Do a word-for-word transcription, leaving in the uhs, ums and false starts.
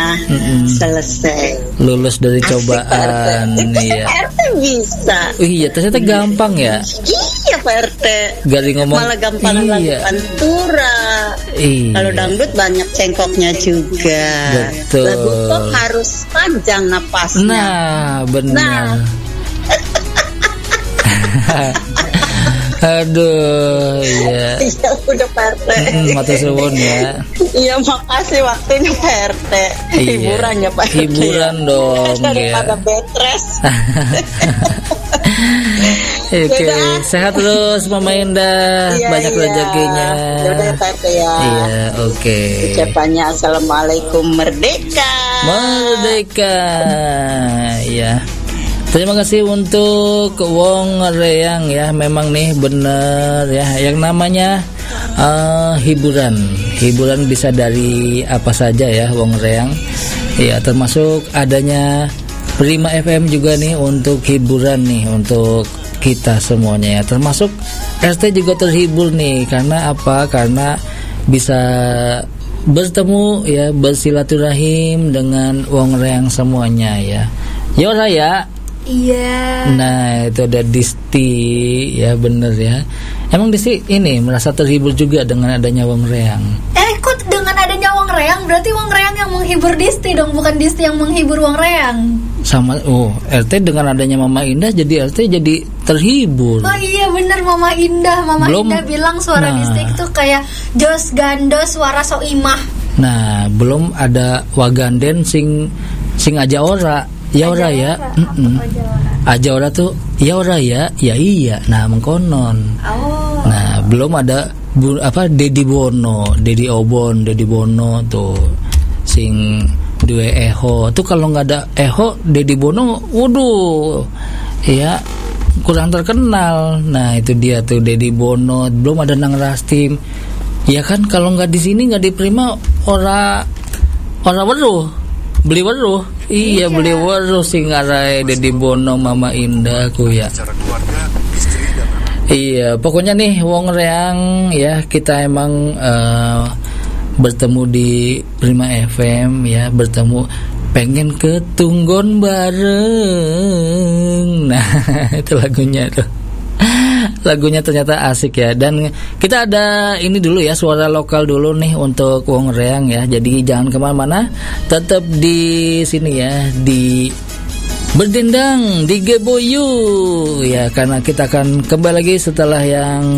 Mm-mm. selesai. Lulus dari Asik, cobaan. Iya. R T bisa. Oh, iya, ternyata gampang ya. Iya Pak R T. Gari ngomong. Malah gampang iya. lagu pantura. Iya. Kalau dangdut banyak cengkoknya juga. Betul. Lagu pop harus panjang napasnya. Nah, benar. Nah. Aduh, iya. Iya udah Pak R T. Mm, matur suwun ya. Iya makasih waktunya Pak R T. Hiburan ya Pak R T. Hiburan ya. dong Daripada ya. betres. Oke, okay. Sehat terus Mama Indah, iya, banyak iya. rezekinya. Yaudah Pak R T ya. Iya, oke. Okay. Ucapannya Assalamualaikum Merdeka. Merdeka. Ya. Terima kasih untuk Wong Reyang ya. Memang nih bener ya. Yang namanya uh, hiburan. Hiburan bisa dari apa saja ya Wong Reyang. Ya termasuk adanya Prima F M juga nih untuk hiburan nih untuk kita semuanya ya. Termasuk R T juga terhibur nih. Karena apa? Karena bisa bertemu ya, bersilaturahim dengan Wong Reyang semuanya ya. Yo Raya. Iya. Nah itu ada Disti ya, bener ya. Emang Disti ini merasa terhibur juga dengan adanya Wong Reyang. Eh kok dengan adanya Wong Reyang? Berarti Wong Reyang yang menghibur Disti dong, bukan Disti yang menghibur Wong Reyang. Sama, oh R T dengan adanya Mama Indah jadi R T jadi terhibur. Oh iya bener Mama Indah. Mama belum, Indah bilang suara nah, Disti itu kayak jos gandos suara soimah. Nah belum ada Waganden sing sing aja ora. Ya ora ya, aja ora tuh ya ora ya, ya iya. Nah mengkonon. Oh. Nah belum ada bu, apa Dedi Bono, Dedi Obon, Dedi Bono tuh sing dua eho. Tuh kalau nggak ada eho, Dedi Bono, waduh, ya kurang terkenal. Nah itu dia tuh Dedi Bono. Belum ada Nang Rastim. Ya kan kalau nggak di sini nggak diterima ora ora weruh. Beli weruh, iya, iya beli weruh sing ngarai Dedi Bono Mama Indah ku ya. Iya, pokoknya nih Wong Reyang ya, kita emang uh, bertemu di Prima F M ya, bertemu pengen ke Tunggon bareng. Nah, itu lagunya tuh. Lagunya ternyata asik ya. Dan kita ada ini dulu ya, suara lokal dulu nih untuk Wong Reyang ya. Jadi jangan kemana-mana, tetap di sini ya, di Berdendang di Geboyu ya, karena kita akan kembali lagi setelah yang